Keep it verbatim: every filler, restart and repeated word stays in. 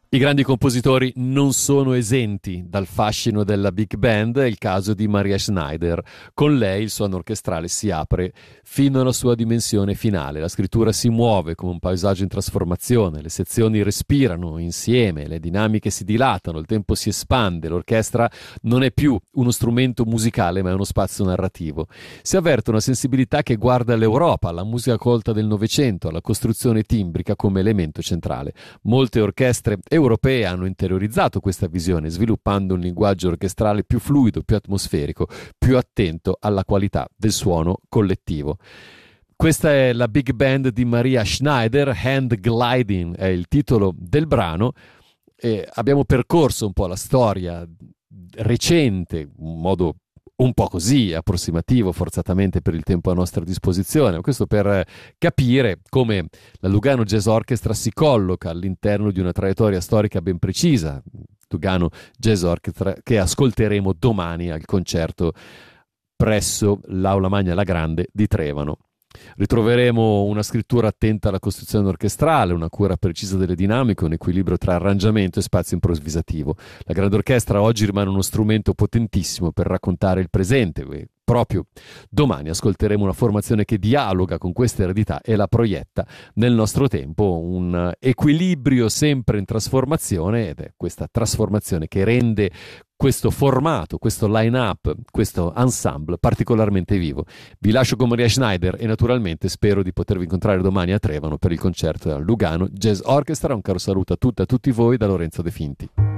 I grandi compositori non sono esenti dal fascino della big band, è il caso di Maria Schneider. Con lei il suono orchestrale si apre fino alla sua dimensione finale. La scrittura si muove come un paesaggio in trasformazione, le sezioni respirano insieme, le dinamiche si dilatano, il tempo si espande, l'orchestra non è più uno strumento musicale ma è uno spazio narrativo. Si avverte una sensibilità che guarda all'Europa, alla musica colta del Novecento, alla costruzione timbrica come elemento centrale. Molte orchestre europee hanno interiorizzato questa visione, sviluppando un linguaggio orchestrale più fluido, più atmosferico, più attento alla qualità del suono collettivo. Questa è la big band di Maria Schneider, Hand Gliding è il titolo del brano. E abbiamo percorso un po' la storia recente, in modo un po' così approssimativo, forzatamente per il tempo a nostra disposizione, questo per capire come la Lugano Jazz Orchestra si colloca all'interno di una traiettoria storica ben precisa. Lugano Jazz Orchestra che ascolteremo domani al concerto presso l'Aula Magna La Grande di Trevano. Ritroveremo una scrittura attenta alla costruzione orchestrale, una cura precisa delle dinamiche, un equilibrio tra arrangiamento e spazio improvvisativo. La grande orchestra oggi rimane uno strumento potentissimo per raccontare il presente. Proprio domani ascolteremo una formazione che dialoga con questa eredità e la proietta nel nostro tempo, un equilibrio sempre in trasformazione, ed è questa trasformazione che rende questo formato, questo line-up, questo ensemble particolarmente vivo. Vi lascio con Maria Schneider e naturalmente spero di potervi incontrare domani a Trevano per il concerto della Lugano Jazz Orchestra. Un caro saluto a tutte e a tutti voi da Lorenzo De Finti.